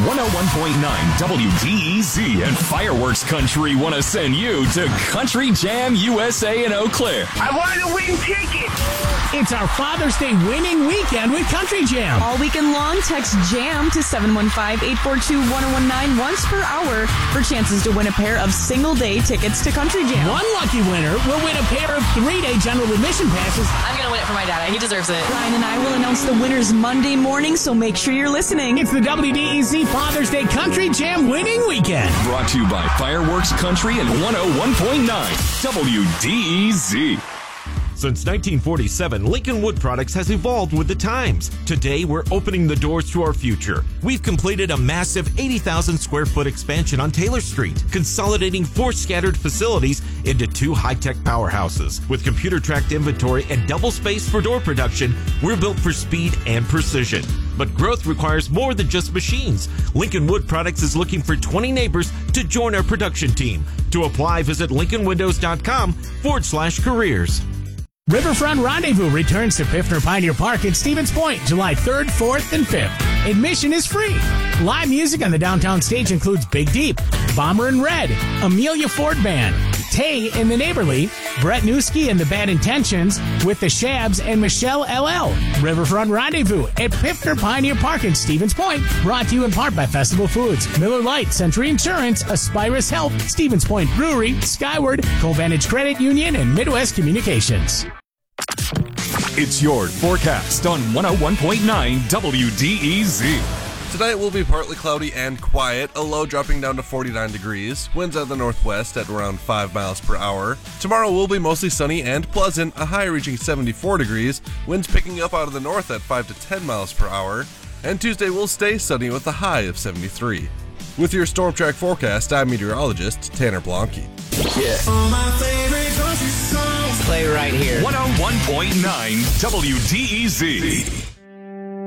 101.9 WDEZ and Fireworks Country want to send you to Country Jam USA in Eau Claire. I want to win tickets. It's our Father's Day winning weekend with Country Jam. All weekend long, text JAM to 715-842-1019 once per hour for chances to win a pair of single-day tickets to Country Jam. One lucky winner will win a pair of 3-day general admission passes. I'm going to win it for my dad. He deserves it. Brian and I will announce the winners Monday morning, so make sure you're listening. It's the WDEZ Father's Day Country Jam winning weekend. Brought to you by Fireworks Country and 101.9 WDEZ. Since 1947, Lincoln Wood Products has evolved with the times. Today, we're opening the doors to our future. We've completed a massive 80,000 square foot expansion on Taylor Street, consolidating 4 scattered facilities into 2 high-tech powerhouses. With computer-tracked inventory and double space for door production, we're built for speed and precision. But growth requires more than just machines. Lincoln Wood Products is looking for 20 neighbors to join our production team. To apply, visit lincolnwindows.com/careers. Riverfront Rendezvous returns to Piffner Pioneer Park in Stevens Point, July 3rd, 4th, and 5th. Admission is free. Live music on the downtown stage includes Big Deep, Bomber and Red, Amelia Ford Band, Tay and the Neighborly, Brett Newski and the Bad Intentions with the Shabs and Michelle LL. Riverfront Rendezvous at Piffner Pioneer Park in Stevens Point. Brought to you in part by Festival Foods, Miller Lite, Century Insurance, Aspirus Health, Stevens Point Brewery, Skyward, Covantage Credit Union, and Midwest Communications. It's your forecast on 101.9 WDEZ. Tonight will be partly cloudy and quiet, a low dropping down to 49 degrees, winds out of the northwest at around 5 miles per hour. Tomorrow will be mostly sunny and pleasant, a high reaching 74 degrees, winds picking up out of the north at 5 to 10 miles per hour. And Tuesday will stay sunny with a high of 73. With your Storm Track forecast, I'm meteorologist Tanner Blanke. Yeah. All my favorite country songs Play right here. 101.9 WDEZ.